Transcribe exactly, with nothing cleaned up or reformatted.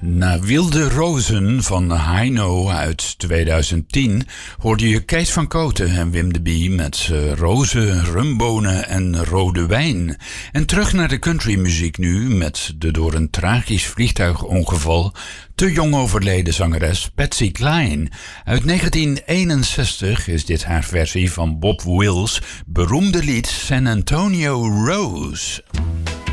Na Wilde Rozen van Heino uit tweeduizend tien hoorde je Kees van Kooten en Wim de Bie met uh, rozen, rumbonen en rode wijn. En terug naar de countrymuziek nu met de door een tragisch vliegtuigongeval te jong overleden zangeres Patsy Cline. Uit negentien eenenzestig is dit haar versie van Bob Wills' beroemde lied San Antonio Rose.